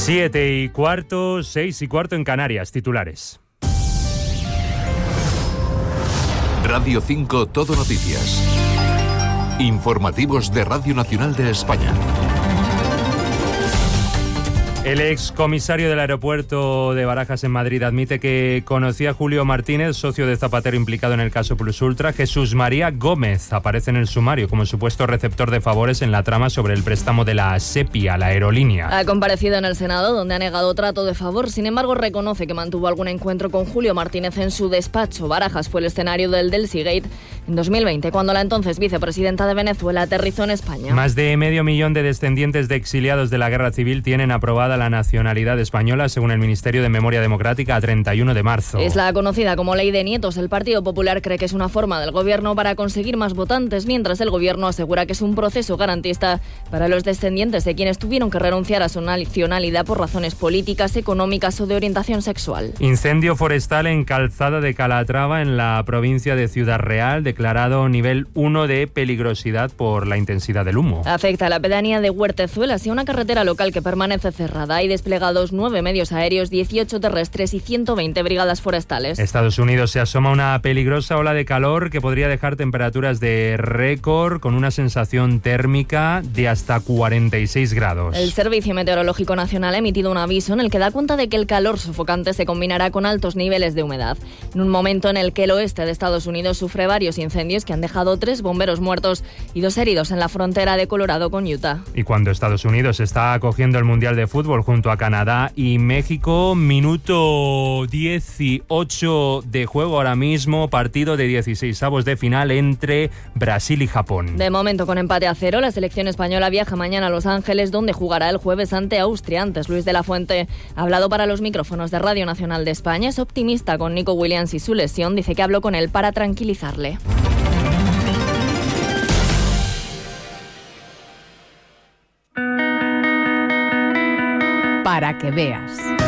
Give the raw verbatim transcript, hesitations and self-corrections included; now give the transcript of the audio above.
Siete y cuarto, seis y cuarto en Canarias, titulares. Radio cinco Todo Noticias. Informativos de Radio Nacional de España. El excomisario del aeropuerto de Barajas en Madrid admite que conocía a Julio Martínez, socio de Zapatero implicado en el caso Plus Ultra. Jesús María Gómez aparece en el sumario como supuesto receptor de favores en la trama sobre el préstamo de la SEPI a la aerolínea. Ha comparecido en el Senado, donde ha negado trato de favor. Sin embargo, reconoce que mantuvo algún encuentro con Julio Martínez en su despacho. Barajas fue el escenario del Delsigate en dos mil veinte, cuando la entonces vicepresidenta de Venezuela aterrizó en España. Más de medio millón de descendientes de exiliados de la Guerra Civil tienen aprobada la nacionalidad española, según el Ministerio de Memoria Democrática, a treinta y uno de marzo. Es la conocida como Ley de Nietos. El Partido Popular cree que es una forma del gobierno para conseguir más votantes, mientras el gobierno asegura que es un proceso garantista para los descendientes de quienes tuvieron que renunciar a su nacionalidad por razones políticas, económicas o de orientación sexual. Incendio forestal en Calzada de Calatrava, en la provincia de Ciudad Real, declarado nivel uno de peligrosidad por la intensidad del humo. Afecta a la pedanía de Huertezuelas y a una carretera local que permanece cerrada. Hay desplegados nueve medios aéreos, dieciocho terrestres y ciento veinte brigadas forestales. Estados Unidos se asoma una peligrosa ola de calor que podría dejar temperaturas de récord con una sensación térmica de hasta cuarenta y seis grados. El Servicio Meteorológico Nacional ha emitido un aviso en el que da cuenta de que el calor sofocante se combinará con altos niveles de humedad. En un momento en el que el oeste de Estados Unidos sufre varios incendios que han dejado tres bomberos muertos y dos heridos en la frontera de Colorado con Utah. Y cuando Estados Unidos está acogiendo el Mundial de Fútbol junto a Canadá y México, minuto dieciocho de juego ahora mismo, partido de dieciseisavos de final entre Brasil y Japón. De momento con empate a cero, la selección española viaja mañana a Los Ángeles, donde jugará el jueves ante Austria. Antes, Luis de la Fuente ha hablado para los micrófonos de Radio Nacional de España. Es optimista con Nico Williams y su lesión. Dice que habló con él para tranquilizarle. Para que veas.